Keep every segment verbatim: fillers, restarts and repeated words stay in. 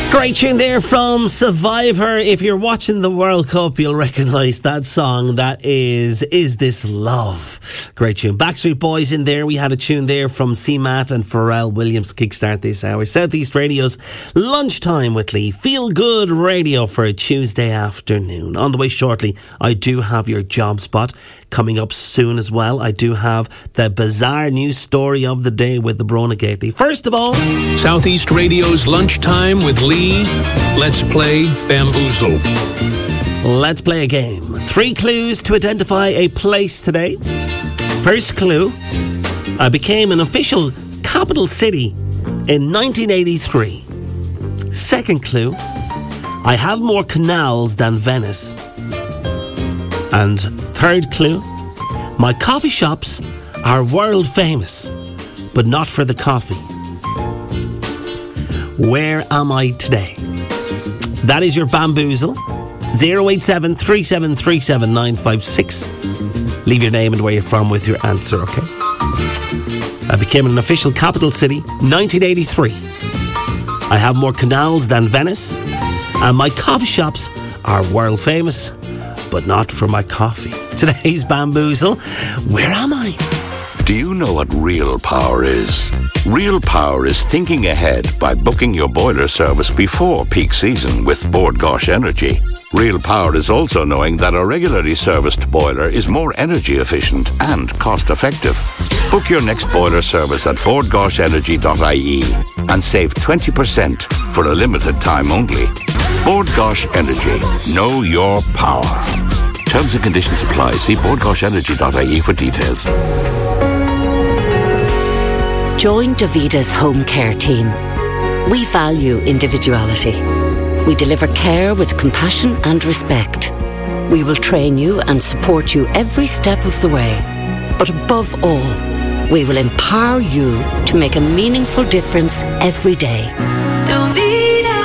Great tune there from Survivor. If you're watching the World Cup, you'll recognise that song. That is Is This Love? Great tune. Backstreet Boys in there. We had a tune there from C Matt and Pharrell Williams to kickstart this hour. Southeast Radio's Lunchtime with Lee. Feel good radio for a Tuesday afternoon. On the way shortly, I do have your job spot coming up soon as well. I do have the bizarre news story of the day with the Brona Gately. First of all, Southeast Radio's Lunchtime with Lee. Let's play Bamboozle. Let's play a game. Three clues to identify a place today. First clue, I became an official capital city in nineteen eighty-three. Second clue, I have more canals than Venice. And third clue, my coffee shops are world famous, but not for the coffee. Where am I today? That is your Bamboozle. zero eight seven, three seven three seven, nine five six. Leave your name and where you're from with your answer, okay? I became an official capital city, nineteen eighty-three. I have more canals than Venice, and my coffee shops are world famous, but not for my coffee. Today's Bamboozle, where am I? Do you know what real power is? Real power is thinking ahead by booking your boiler service before peak season with Bord Gáis Energy. Real power is also knowing that a regularly serviced boiler is more energy efficient and cost effective. Book your next boiler service at bord gáis energy dot I E and save twenty percent for a limited time only. Bord Gáis Energy. Know your power. Terms and conditions apply. See bord gáis energy dot I E for details. Join Davita's home care team. We value individuality. We deliver care with compassion and respect. We will train you and support you every step of the way. But above all, we will empower you to make a meaningful difference every day. Davita.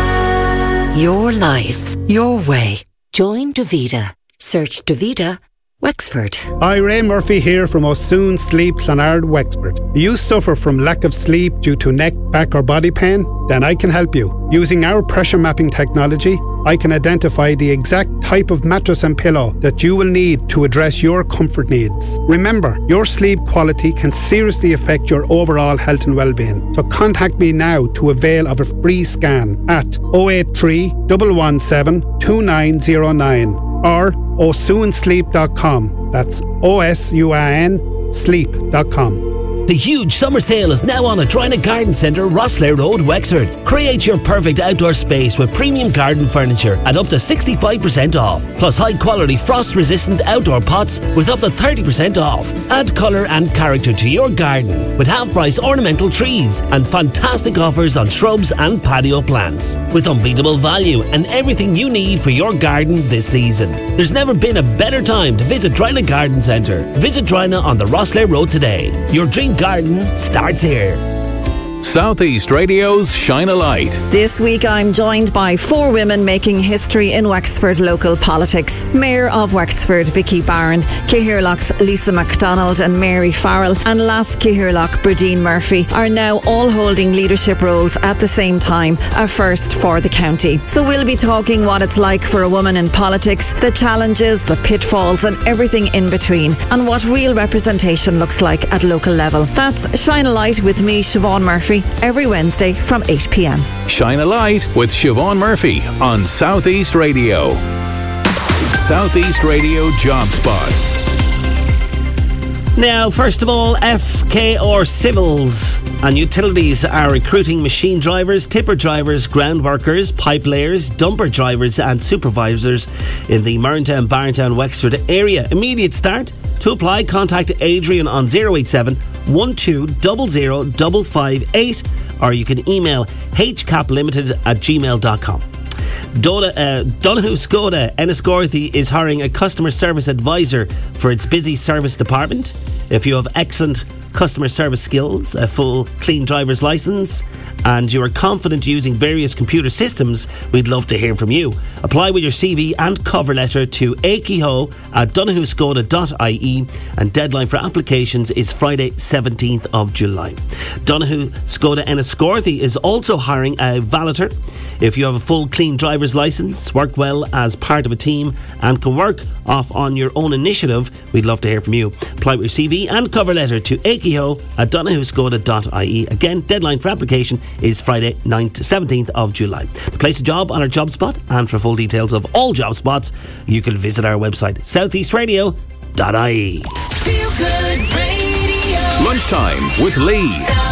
Your life, your way. Join Davita. Search Davita Wexford. Hi, Ray Murphy here from O'Soon Sleep Clonard, Wexford. Do you suffer from lack of sleep due to neck, back or body pain? Then I can help you. Using our pressure mapping technology, I can identify the exact type of mattress and pillow that you will need to address your comfort needs. Remember, your sleep quality can seriously affect your overall health and well-being. So contact me now to avail of a free scan at oh eight three, one one seven, two nine oh nine or o soon sleep dot com. That's O S U I N sleep dot com. The huge summer sale is now on at Drina Garden Centre, Rosslare Road, Wexford. Create your perfect outdoor space with premium garden furniture at up to sixty-five percent off. Plus high quality frost resistant outdoor pots with up to thirty percent off. Add colour and character to your garden with half price ornamental trees and fantastic offers on shrubs and patio plants. With unbeatable value and everything you need for your garden this season. There's never been a better time to visit Drina Garden Centre. Visit Drina on the Rosslare Road today. Your dream garden starts here. Southeast Radio's Shine a Light. This week I'm joined by four women making history in Wexford local politics. Mayor of Wexford, Vicky Barron, Cahirloch's Lisa MacDonald and Mary Farrell, and Las Cahirloch, Bradeen Murphy, are now all holding leadership roles at the same time, a first for the county. So we'll be talking what it's like for a woman in politics, the challenges, the pitfalls and everything in between, and what real representation looks like at local level. That's Shine a Light with me, Siobhan Murphy, every Wednesday from eight p.m. Shine a Light with Siobhan Murphy on Southeast Radio. Southeast Radio Job Spot. Now, first of all, F K R Civils and Utilities are recruiting machine drivers, tipper drivers, ground workers, pipe layers, dumper drivers and supervisors in the Marintown, Barntown, Wexford area. Immediate start. To apply, contact Adrian on zero eight seven, one two zero zero five five eight or you can email h cap limited at gmail dot com. Dona, uh, Donoghue Skoda Enniscorthy is hiring a customer service advisor for its busy service department. If you have excellent customer service skills, a full clean driver's licence and you are confident using various computer systems, we'd love to hear from you. Apply with your C V and cover letter to akeho at donahue skoda dot I E, and deadline for applications is Friday seventeenth of July. Donahue Skoda Enniscorthy is also hiring a valeter. If you have a full clean driver's licence, work well as part of a team and can work off on your own initiative, we'd love to hear from you. Apply with your C V and cover letter to akeho at donahue skoda dot I E. Again, deadline for application is Friday seventeenth of July. Place a job on our job spot, and for full details of all job spots, you can visit our website southeast radio dot I E. Feel Good Radio. Lunchtime with Lee.